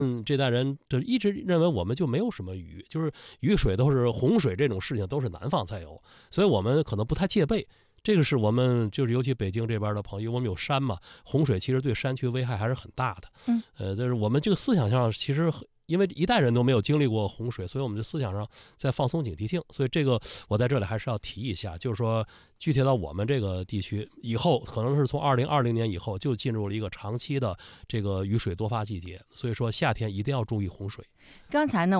这代人就一直认为我们就没有什么雨，就是雨水都是洪水这种事情都是南方才有，所以我们可能不太戒备。这个是我们就是尤其北京这边的朋友，我们有山嘛，洪水其实对山区危害还是很大的。就是我们这个思想上其实因为一代人都没有经历过洪水，所以我们的思想上在放松警惕性。所以这个我在这里还是要提一下，就是说具体到我们这个地区，以后可能是从2020年以后就进入了一个长期的这个雨水多发季节，所以说夏天一定要注意洪水。 刚才呢